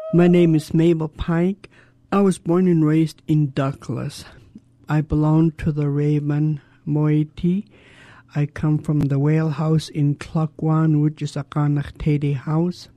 My name is Mabel Pike. I was born and raised in Douglas. I belong to the Raven moiety. I come from the Whale House in Clogwan, which is a Kanaktedi house.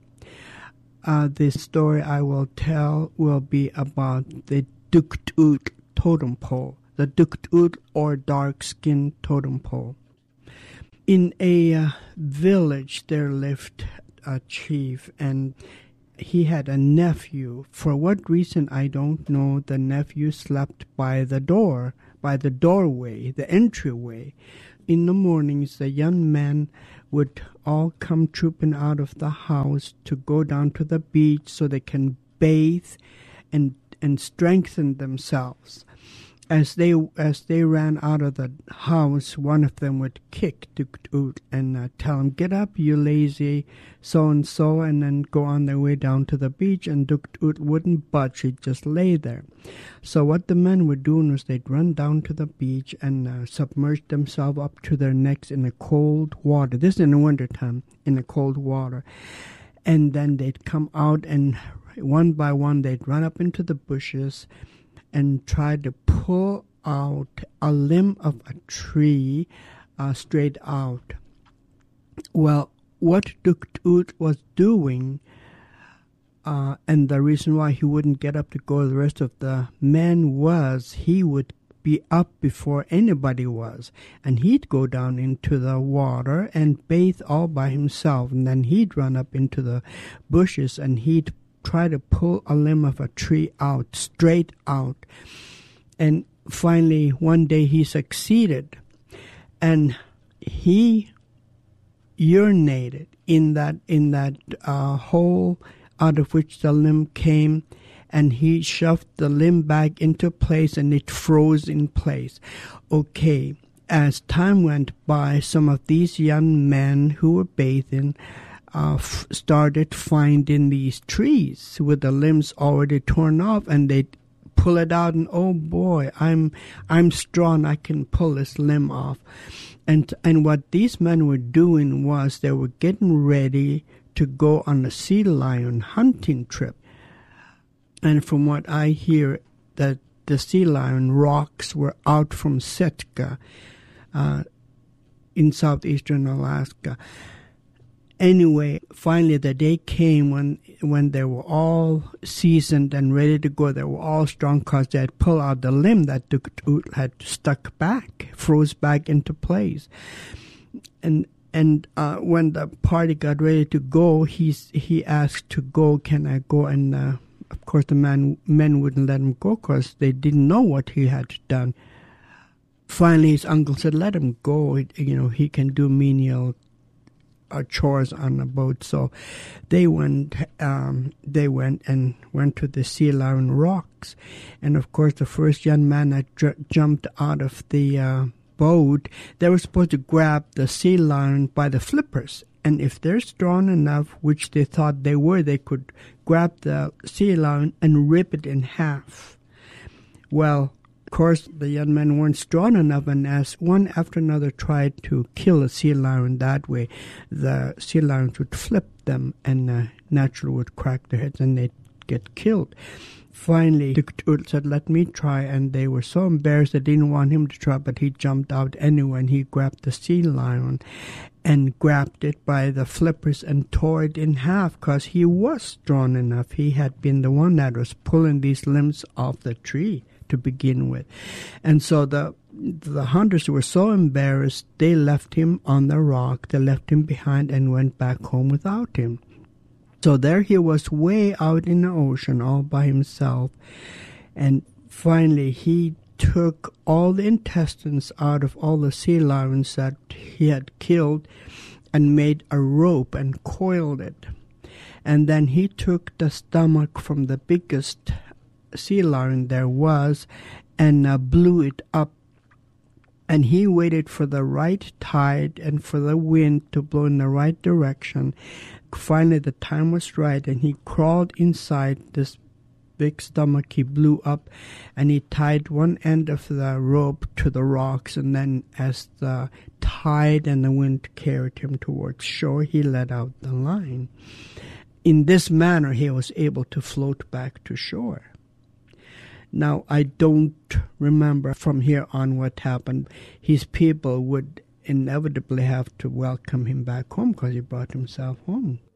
This story I will tell will be about the Duktut totem pole, the Duktut or dark-skinned totem pole. In a village there lived a chief, and he had a nephew. For what reason, I don't know. The nephew slept by the doorway, the entryway. In the mornings, the young men would all come trooping out of the house to go down to the beach so they can bathe and strengthen themselves. As they ran out of the house, one of them would kick Duktut and tell him, "Get up, you lazy so-and-so," and then go on their way down to the beach, and Duktut wouldn't budge. He'd just lay there. So what the men were doing was they'd run down to the beach and submerge themselves up to their necks in the cold water. This is in the wintertime, in the cold water. And then they'd come out, and one by one they'd run up into the bushes and try to pull out a limb of a tree straight out. Well, what Duktut was doing, and the reason why he wouldn't get up to go to the rest of the men, was he would be up before anybody was, and he'd go down into the water and bathe all by himself, and then he'd run up into the bushes and he'd try to pull a limb of a tree out, straight out. And finally, one day he succeeded, and he urinated in that hole out of which the limb came, and he shoved the limb back into place, and it froze in place. Okay, as time went by, some of these young men who were bathing started finding these trees with the limbs already torn off, and they'd pull it out, and oh boy, I'm strong, I can pull this limb off. And what these men were doing was they were getting ready to go on a sea lion hunting trip. And from what I hear, that the sea lion rocks were out from Sitka in southeastern Alaska. Anyway, finally the day came when they were all seasoned and ready to go. They were all strong because they had pulled out the limb that Duktut had stuck back, froze back into place. And when the party got ready to go, he asked to go, "Can I go?" And of course the men wouldn't let him go because they didn't know what he had done. Finally, his uncle said, "Let him go. He can do menial chores on the boat." So they went and went to the sea lion rocks, and of course the first young man that jumped out of the boat, they were supposed to grab the sea lion by the flippers, and if they're strong enough, which they thought they were, they could grab the sea lion and rip it in half. Well, of course, the young men weren't strong enough, and as one after another tried to kill a sea lion that way, the sea lions would flip them and naturally would crack their heads and they'd get killed. Finally, Duktut said, "Let me try," and they were so embarrassed they didn't want him to try, but he jumped out anyway, and he grabbed the sea lion and grabbed it by the flippers and tore it in half because he was strong enough. He had been the one that was pulling these limbs off the tree to begin with. And so the hunters were so embarrassed, they left him on the rock, they left him behind and went back home without him. So there he was way out in the ocean all by himself. And finally he took all the intestines out of all the sea lions that he had killed and made a rope and coiled it. And then he took the stomach from the biggest sea lion there was and blew it up. And he waited for the right tide and for the wind to blow in the right direction. Finally, the time was right, and he crawled inside this big stomach he blew up, and he tied one end of the rope to the rocks, and then as the tide and the wind carried him towards shore, he let out the line. in this manner, he was able to float back to shore. Now, I don't remember from here on what happened. His people would inevitably have to welcome him back home because he brought himself home.